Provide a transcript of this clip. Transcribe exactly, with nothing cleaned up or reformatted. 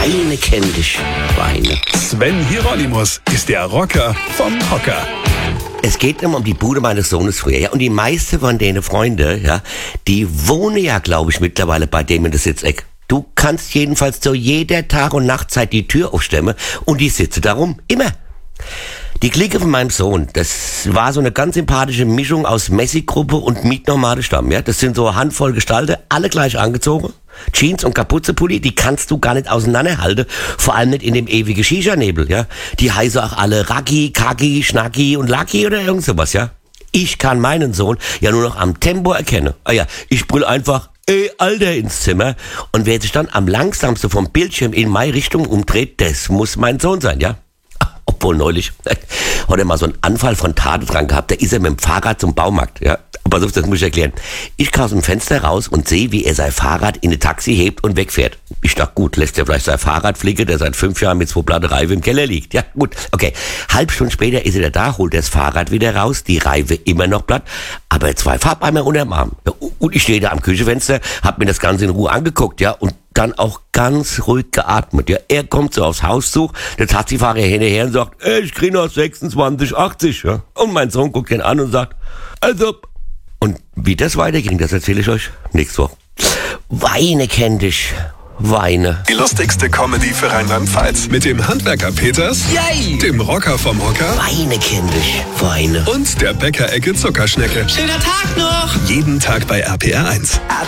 Weine kenn dich, Weine. Sven Hieronymus ist der Rocker vom Hocker. Es geht immer um die Bude meines Sohnes früher, ja. Und die meisten von denen Freunde, ja, die wohnen ja, glaube ich, mittlerweile bei dem in der Sitzeck. Du kannst jedenfalls zu jeder Tag- und Nachtzeit die Tür aufstemmen und die sitzen darum. Immer. Die Clique von meinem Sohn, das war so eine ganz sympathische Mischung aus Messi-Gruppe und Mietnomade-Stamm, ja. Das sind so eine Handvoll Gestalten, alle gleich angezogen. Jeans und Kapuzenpulli, die kannst du gar nicht auseinanderhalten. Vor allem nicht in dem ewigen Shisha-Nebel, ja. Die heißen auch alle Raki, Kaki, Schnacki und Lucky oder irgend sowas, ja. Ich kann meinen Sohn ja nur noch am Tempo erkennen. Ah ja, ich brüll einfach, ey, Alter, ins Zimmer. Und wer sich dann am langsamsten vom Bildschirm in meine Richtung umdreht, das muss mein Sohn sein, ja. Obwohl neulich hat er mal so einen Anfall von Tade dran gehabt. Da ist er mit dem Fahrrad zum Baumarkt. Ja, pass auf, das muss ich erklären. Ich kam aus dem Fenster raus und sehe, wie er sein Fahrrad in ein Taxi hebt und wegfährt. Ich dachte, gut, lässt er vielleicht sein Fahrrad fliegen, der seit fünf Jahren mit zwei platte Reifen im Keller liegt. Ja, gut, okay. Halb Stunde später ist er da, holt das Fahrrad wieder raus, die Reife immer noch platt, aber zwei Farbeimer unterm Arm. Ja, und ich stehe da am Küchenfenster, hab mir das Ganze in Ruhe angeguckt, ja, und dann auch ganz ruhig geatmet. Ja, er kommt so aufs Haus zu, der Taxifahrer hinterher und sagt, ey, ich krieg noch sechsundzwanzig achtzig. Ja. Und mein Sohn guckt ihn an und sagt, also. Und wie das weiterging, das erzähle ich euch nächste Woche. Weine kenn dich, Weine. Die lustigste Comedy für Rheinland-Pfalz. Mit dem Handwerker Peters, Yay! Dem Rocker vom Hocker Weine kenn dich, Weine. und der Bäckerecke Zuckerschnecke. Schöner Tag noch! Jeden Tag bei R P R eins.